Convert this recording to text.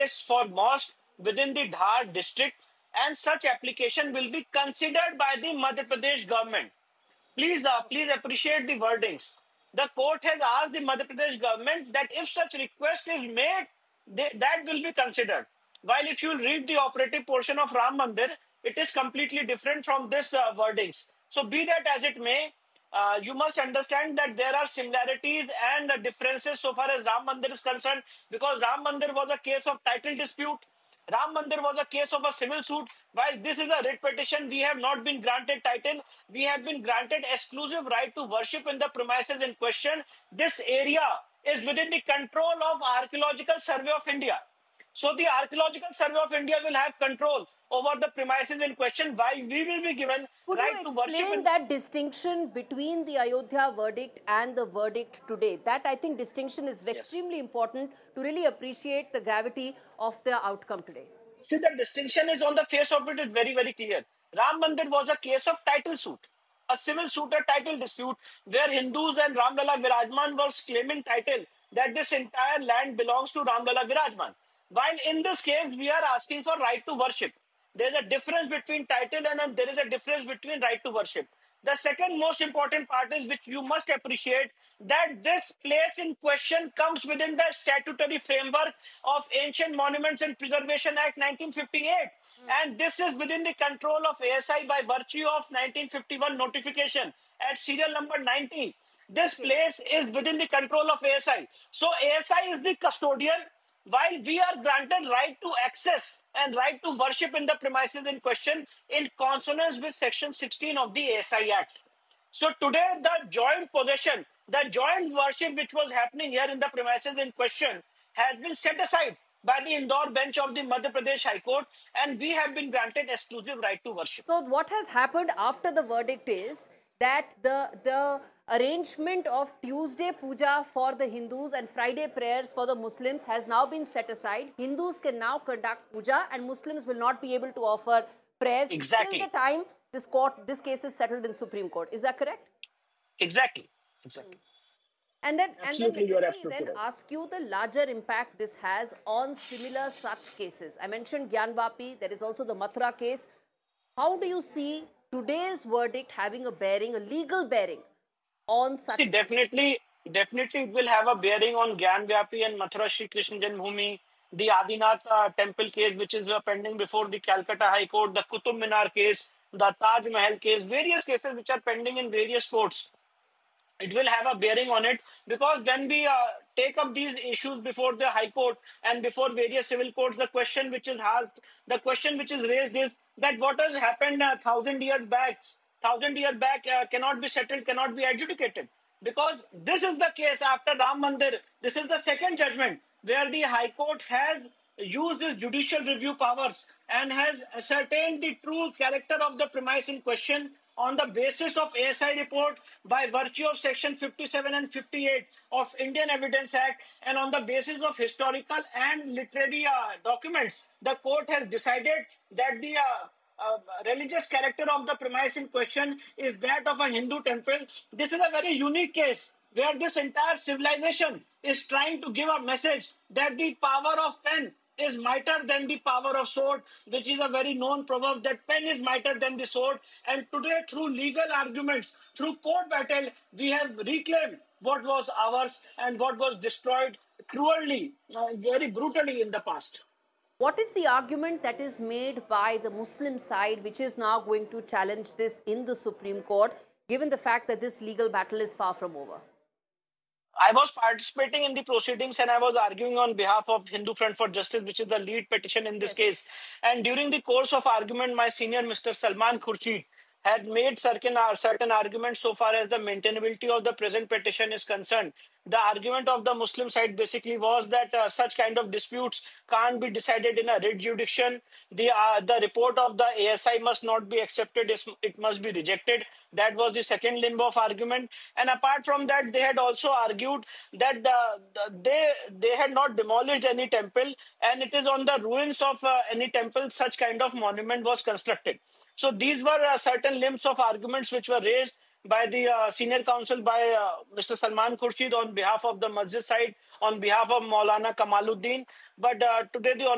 for mosque within the Dhar district, and such application will be considered by the Madhya Pradesh government. Please appreciate the wordings. The court has asked the Madhya Pradesh government that if such request is made, that will be considered. While if you read the operative portion of Ram Mandir, it is completely different from this wordings. So be that as it may, you must understand that there are similarities and differences so far as Ram Mandir is concerned, because Ram Mandir was a case of title dispute. Ram Mandir was a case of a civil suit. While this is a writ petition, we have not been granted title. We have been granted exclusive right to worship in the premises in question. This area is within the control of Archaeological Survey of India. So the Archaeological Survey of India will have control over the premises in question, while we will be given Could you right to worship explain that distinction between the Ayodhya verdict and the verdict today? That, I think, distinction is Yes. extremely important to really appreciate the gravity of the outcome today. See, the distinction is on the face of it is very, very clear. Ram Mandir was a case of title suit, a civil suit, a title dispute, where Hindus and Ramlala Virajman was claiming title that this entire land belongs to Ramlala Virajman. While in this case, we are asking for right to worship. There is a difference between title and there is a difference between right to worship. The second most important part is, which you must appreciate, that this place in question comes within the statutory framework of Ancient Monuments and Preservation Act 1958. And this is within the control of ASI by virtue of 1951 notification at serial number 90. This place is within the control of ASI. So ASI is the custodian, while we are granted right to access and right to worship in the premises in question in consonance with section 16 of the ASI Act. So today the joint possession, the joint worship which was happening here in the premises in question has been set aside by the Indore bench of the Madhya Pradesh High Court, and we have been granted exclusive right to worship. So what has happened after the verdict is that the arrangement of Tuesday puja for the Hindus and Friday prayers for the Muslims has now been set aside. Hindus can now conduct puja and Muslims will not be able to offer prayers Exactly. till the time this case is settled in Supreme Court. Is that correct? Exactly. Exactly. And then, Absolutely, you are let me absolutely then right. ask you the larger impact this has on similar such cases. I mentioned Gyanvapi. There is also the Mathura case. How do you see today's verdict having a bearing, a legal bearing on such? See, definitely it will have a bearing on Gyan Vyapi and Mathura Shri Krishna Janmabhoomi, the Adinath temple case, which is pending before the Calcutta High Court, the Qutub Minar case, the Taj Mahal case, various cases which are pending in various courts. It will have a bearing on it, because when we take up these issues before the High Court and before various civil courts, the question which is asked, the question which is raised is that what has happened 1,000 years back, cannot be settled, cannot be adjudicated, because this is the case after Ram Mandir. This is the second judgment where the High Court has used its judicial review powers and has ascertained the true character of the premise in question on the basis of ASI report by virtue of section 57 and 58 of Indian Evidence Act, and on the basis of historical and literary documents. The court has decided that the religious character of the premise in question is that of a Hindu temple. This is a very unique case where this entire civilization is trying to give a message that the power of pen is mightier than the power of sword, which is a very known proverb that pen is mightier than the sword. And today, through legal arguments, through court battle, we have reclaimed what was ours and what was destroyed cruelly, very brutally in the past. What is the argument that is made by the Muslim side, which is now going to challenge this in the Supreme Court, given the fact that this legal battle is far from over? I was participating in the proceedings and I was arguing on behalf of Hindu Front for Justice, which is the lead petition in this case. And during the course of argument, my senior Mr. Salman Khurshid had made certain arguments so far as the maintainability of the present petition is concerned. The argument of the Muslim side basically was that such kind of disputes can't be decided in a writ jurisdiction. The report of the ASI must not be accepted, it must be rejected. That was the second limb of argument. And apart from that, they had also argued that they had not demolished any temple, and it is on the ruins of any temple such kind of monument was constructed. So these were certain limbs of arguments which were raised by the senior counsel by Mr. Salman Khurshid on behalf of the Masjid side, on behalf of Maulana Kamaluddin. But today the